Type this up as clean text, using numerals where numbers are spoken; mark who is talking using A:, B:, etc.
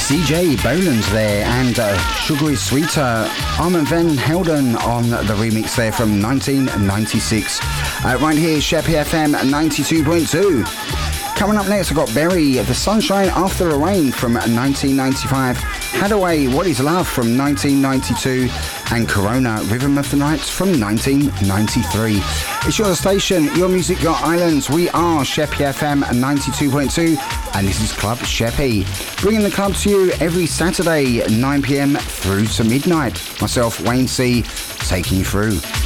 A: CJ Boland there, and Sugar is Sweeter, Armand Van Helden on the remix there from 1996. Right here, Sheppy FM 92.2. Coming up next, I've got Berry, The Sunshine After the Rain from 1995, Hadaway, What Is Love from 1992, and Corona, Rhythm of the Night from 1993. It's your station, your music, your islands. We are Sheppy FM 92.2, and this is Club Sheppy, bringing the club to you every Saturday, 9 p.m. through to midnight. Myself, Wayne C, taking you through.